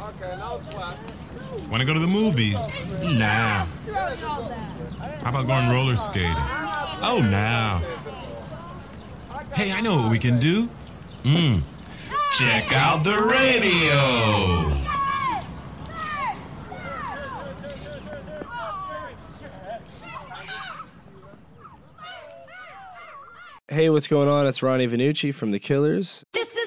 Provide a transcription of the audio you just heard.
Want to go to the movies? Nah. How about going roller skating? Oh, nah. Hey, I know what we can do. Check out the radio. Hey, what's going on? It's Ronnie Vanucci from The Killers. This